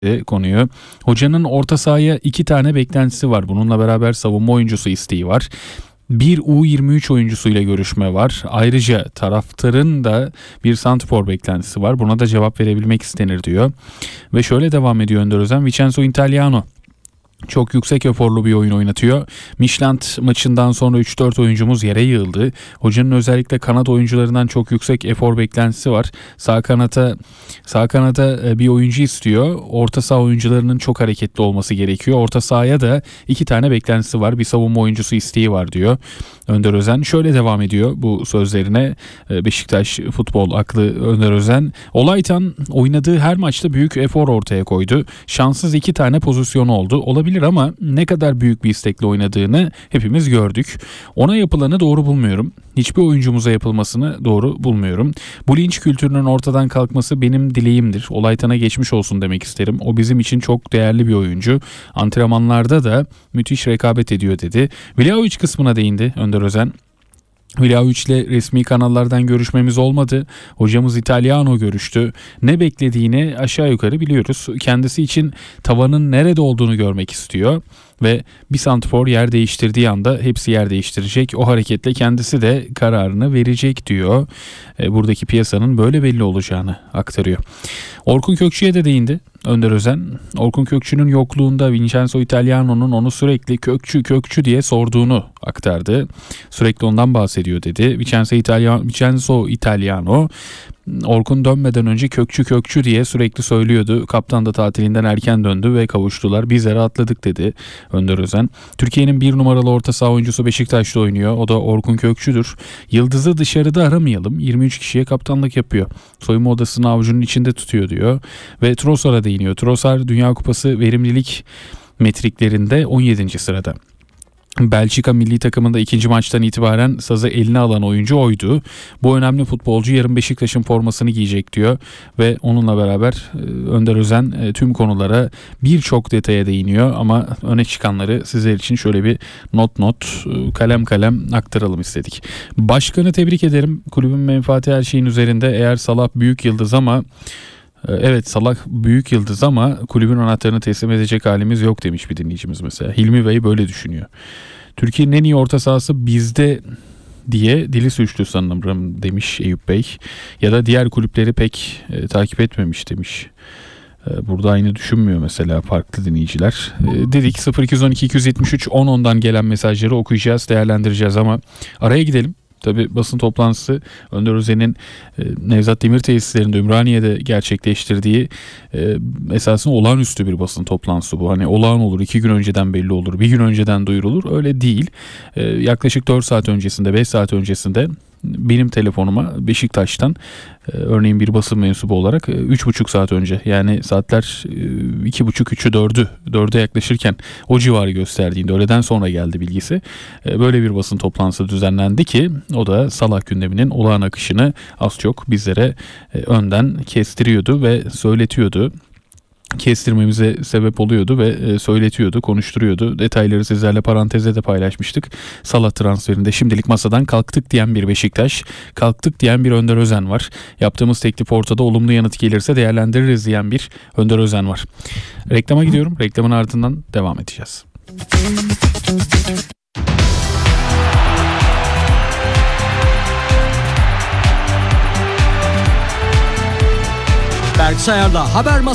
konuyu. Hocanın orta sahaya 2 tane beklentisi var. Bununla beraber savunma oyuncusu isteği var. Bir U23 oyuncusuyla görüşme var. Ayrıca taraftarın da bir santrfor beklentisi var. Buna da cevap verebilmek istenir diyor. Ve şöyle devam ediyor Önder Özen. Vincenzo Italiano çok yüksek eforlu bir oyun oynatıyor. Midtjylland maçından sonra 3-4 oyuncumuz yere yığıldı. Hocanın özellikle kanat oyuncularından çok yüksek efor beklentisi var. Sağ kanata bir oyuncu istiyor. Orta saha oyuncularının çok hareketli olması gerekiyor. Orta sahaya da 2 tane beklentisi var. Bir savunma oyuncusu isteği var diyor Önder Özen. Şöyle devam ediyor bu sözlerine Beşiktaş futbol aklı Önder Özen. Olaytan oynadığı her maçta büyük efor ortaya koydu. Şanssız 2 tane pozisyonu oldu. Olabilir ama ne kadar büyük bir istekle oynadığını hepimiz gördük. Ona yapılanı doğru bulmuyorum. Hiçbir oyuncumuza yapılmasını doğru bulmuyorum. Bu linç kültürünün ortadan kalkması benim dileğimdir. Olaytan'a geçmiş olsun demek isterim. O bizim için çok değerli bir oyuncu. Antrenmanlarda da müthiş rekabet ediyor dedi. Vlahovic kısmına değindi Önder Özen. Vlahovic'le resmi kanallardan görüşmemiz olmadı. Hocamız Italiano görüştü. Ne beklediğini aşağı yukarı biliyoruz. Kendisi için tavanın nerede olduğunu görmek istiyor. Ve bir santrfor yer değiştirdiği anda hepsi yer değiştirecek. O hareketle kendisi de kararını verecek diyor. Buradaki piyasanın böyle belli olacağını aktarıyor. Orkun Kökçü'ye de değindi Önder Özen. Orkun Kökçü'nün yokluğunda Vincenzo Italiano'nun onu sürekli Kökçü diye sorduğunu aktardı. Sürekli ondan bahsediyor dedi. Vincenzo Italiano Orkun dönmeden önce Kökçü diye sürekli söylüyordu. Kaptan da tatilinden erken döndü ve kavuştular. Bizleri atladık dedi Önder Özen. Türkiye'nin 1 numaralı orta saha oyuncusu Beşiktaş'ta oynuyor. O da Orkun Kökçü'dür. Yıldız'ı dışarıda aramayalım. 23 kişiye kaptanlık yapıyor. Soyunma odasını avucunun içinde tutuyor diyor. Ve Trossard'a değiniyor. Trossard Dünya Kupası verimlilik metriklerinde 17. sırada. Belçika milli takımında 2. maçtan itibaren sazı eline alan oyuncu oydu. Bu önemli futbolcu yarın Beşiktaş'ın formasını giyecek diyor ve onunla beraber Önder Özen tüm konulara birçok detaya değiniyor ama öne çıkanları sizler için şöyle bir not kalem aktaralım istedik. Başkanı tebrik ederim. Kulübün menfaati her şeyin üzerinde. Eğer Salah büyük yıldız ama evet Salah büyük yıldız ama kulübün anahtarını teslim edecek halimiz yok demiş bir dinleyicimiz mesela. Hilmi Bey böyle düşünüyor. Türkiye'nin en iyi orta sahası bizde diye dili sürçtü sanırım demiş Eyüp Bey. Ya da diğer kulüpleri pek takip etmemiş demiş. Burada aynı düşünmüyor mesela farklı dinleyiciler. Dedik 0212 273 10'dan gelen mesajları okuyacağız, değerlendireceğiz ama araya gidelim. Tabii basın toplantısı Önder Özen'in Nevzat Demir tesislerinde Ümraniye'de gerçekleştirdiği esasında olağanüstü bir basın toplantısı bu. Hani olağan olur, 2 gün önceden belli olur, 1 gün önceden duyurulur. Öyle değil. Yaklaşık 4 saat öncesinde, 5 saat öncesinde benim telefonuma Beşiktaş'tan örneğin bir basın mensubu olarak 3,5 saat önce yani saatler 2,5-3'ü 4'e yaklaşırken o civarı gösterdiğinde öğleden sonra geldi bilgisi. Böyle bir basın toplantısı düzenlendi ki o da Salah gündeminin olağan akışını az çok bizlere önden kestiriyordu ve söyletiyordu. Kestirmemize sebep oluyordu ve söyletiyordu, konuşturuyordu. Detayları sizlerle parantezde de paylaşmıştık. Salah transferinde şimdilik masadan kalktık diyen bir Beşiktaş, kalktık diyen bir Önder Özen var. Yaptığımız teklif ortada, olumlu yanıt gelirse değerlendiririz diyen bir Önder Özen var. Reklama gidiyorum. Reklamın ardından devam edeceğiz. Berk Sayar'la Haber